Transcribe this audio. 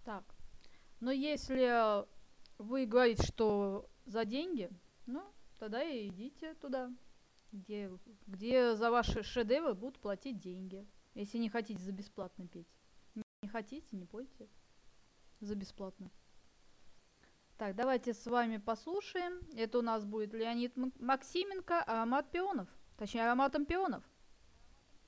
Так, но если вы говорите, что за деньги, ну, тогда и идите туда, где, где за ваши шедевры будут платить деньги. Если не хотите за бесплатно петь. Не хотите, не пойте за бесплатно. Так, давайте с вами послушаем. Это у нас будет Леонид Максименко, Аромат пионов. Точнее, Ароматом пионов.